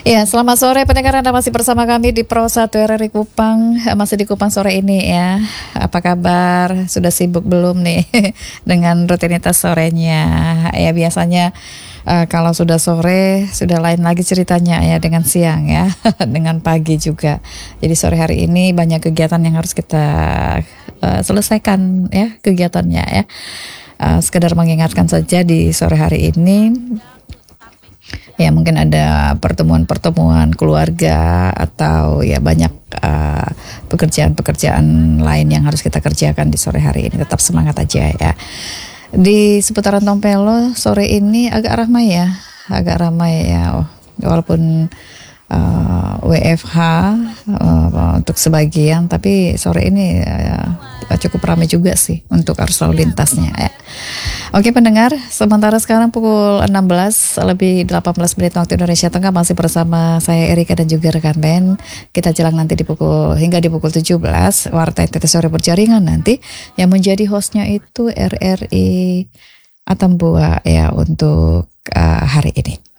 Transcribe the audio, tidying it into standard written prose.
Ya, selamat sore pendengar, Anda masih bersama kami di Pro 1 RRI Kupang. Masih di Kupang sore ini ya. Apa kabar? Sudah sibuk belum nih dengan rutinitas sorenya? Ya biasanya kalau sudah sore sudah lain lagi ceritanya ya dengan siang ya, dengan pagi juga. Jadi sore hari ini banyak kegiatan yang harus kita selesaikan ya kegiatannya ya. Sekedar mengingatkan saja di sore hari ini. Ya mungkin ada pertemuan-pertemuan keluarga atau ya banyak pekerjaan-pekerjaan lain yang harus kita kerjakan di sore hari ini. Tetap semangat aja ya. Di seputaran Tompelo sore ini agak ramai ya. Walaupun WFH untuk sebagian, tapi sore ini cukup ramai juga sih untuk arus lalu lintasnya ya. Oke pendengar, sementara sekarang pukul 16 lebih 18 menit waktu Indonesia Tengah, masih bersama saya Erika dan juga rekan band. Kita jalan nanti hingga di pukul 17, Warta NTT Sore Berjaringan nanti, yang menjadi hostnya itu RRI Atambua ya untuk hari ini.